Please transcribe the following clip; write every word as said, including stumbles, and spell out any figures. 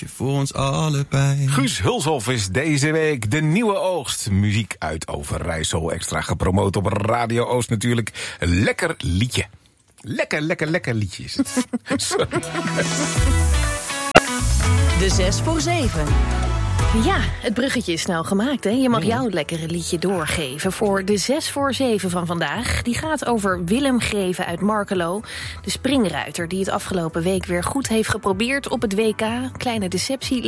voor ons allebei. Guus Hulshoff is deze week de nieuwe oogst. Muziek uit Overijssel, extra gepromoot op Radio Oost natuurlijk. Een lekker liedje. Lekker, lekker, lekker liedje is het. Sorry. De zes voor zeven. Ja, het bruggetje is snel gemaakt, hè? Je mag jouw lekkere liedje doorgeven voor de zes voor zeven van vandaag. Die gaat over Willem Greven uit Markelo. De springruiter die het afgelopen week weer goed heeft geprobeerd op het W K. Kleine deceptie